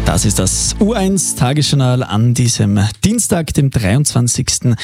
Das ist das U1-Tagesjournal an diesem Dienstag, dem 23.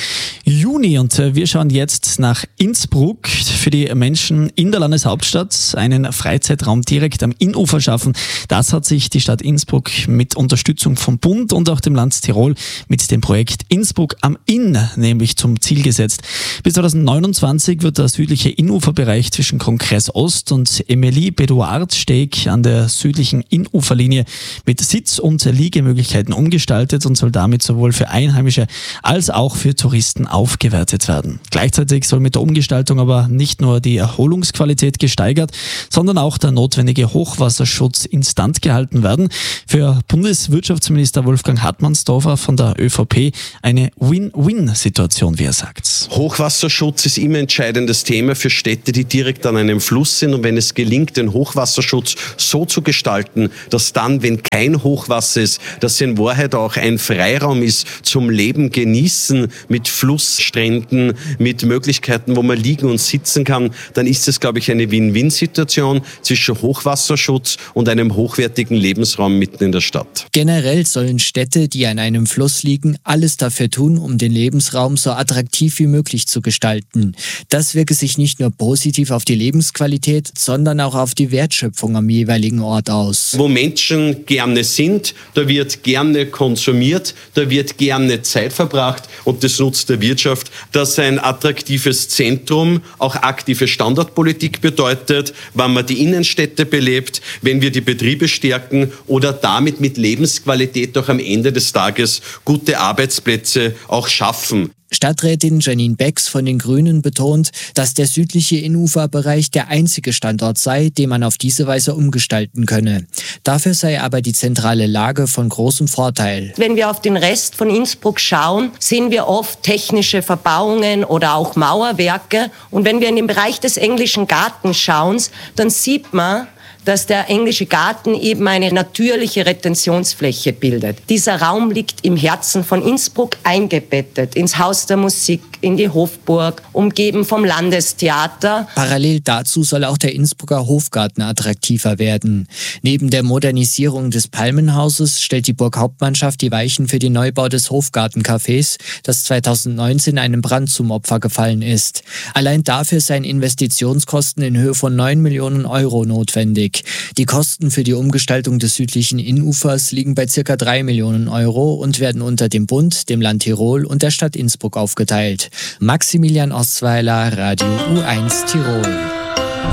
Juni. Und wir schauen jetzt nach Innsbruck. Für die Menschen in der Landeshauptstadt einen Freizeitraum direkt am Innufer schaffen. Das hat sich die Stadt Innsbruck mit Unterstützung vom Bund und auch dem Land Tirol mit dem Projekt Innsbruck am Inn nämlich zum Ziel gesetzt. Bis 2029 wird der südliche Innuferbereich zwischen Kongress Ost und Emilie-Bedouard-Steg an der südlichen Innuferlinie mit Sitz- und Liegemöglichkeiten umgestaltet und soll damit sowohl für Einheimische als auch für Touristen aufgewertet werden. Gleichzeitig soll mit der Umgestaltung aber nicht nur die Erholungsqualität gesteigert, sondern auch der notwendige Hochwasserschutz instand gehalten werden. Für Bundeswirtschaftsminister Wolfgang Hartmannsdorfer von der ÖVP eine Win-Win-Situation, wie er sagt. Hochwasserschutz ist immer ein entscheidendes Thema für Städte, die direkt an einem Fluss sind. Und wenn es gelingt, den Hochwasserschutz so zu gestalten, dass dann, wenn kein Hochwasser ist, dass in Wahrheit auch ein Freiraum ist zum Leben genießen mit Flussstränden, mit Möglichkeiten, wo man liegen und sitzen kann, dann ist es, glaube ich, eine Win-Win-Situation zwischen Hochwasserschutz und einem hochwertigen Lebensraum mitten in der Stadt. Generell sollen Städte, die an einem Fluss liegen, alles dafür tun, um den Lebensraum so attraktiv wie möglich zu gestalten. Das wirke sich nicht nur positiv auf die Lebensqualität, sondern auch auf die Wertschöpfung am jeweiligen Ort aus. Wo Menschen gerne sind, da wird gerne konsumiert, da wird gerne Zeit verbracht und das nutzt der Wirtschaft, dass ein attraktives Zentrum auch aktive Standortpolitik bedeutet, wenn man die Innenstädte belebt, wenn wir die Betriebe stärken oder damit mit Lebensqualität auch am Ende des Tages gute Arbeitsplätze auch schaffen. Stadträtin Janine Becks von den Grünen betont, dass der südliche Innuferbereich der einzige Standort sei, den man auf diese Weise umgestalten könne. Dafür sei aber die zentrale Lage von großem Vorteil. Wenn wir auf den Rest von Innsbruck schauen, sehen wir oft technische Verbauungen oder auch Mauerwerke. Und wenn wir in den Bereich des Englischen Gartens schauen, dann sieht man, dass der Englische Garten eben eine natürliche Retentionsfläche bildet. Dieser Raum liegt im Herzen von Innsbruck eingebettet, ins Haus der Musik, in die Hofburg, umgeben vom Landestheater. Parallel dazu soll auch der Innsbrucker Hofgarten attraktiver werden. Neben der Modernisierung des Palmenhauses stellt die Burghauptmannschaft die Weichen für den Neubau des Hofgartencafés, das 2019 einem Brand zum Opfer gefallen ist. Allein dafür seien Investitionskosten in Höhe von 9 Millionen Euro notwendig. Die Kosten für die Umgestaltung des südlichen Innufers liegen bei ca. 3 Millionen Euro und werden unter dem Bund, dem Land Tirol und der Stadt Innsbruck aufgeteilt. Maximilian Ostweiler, Radio U1 Tirol.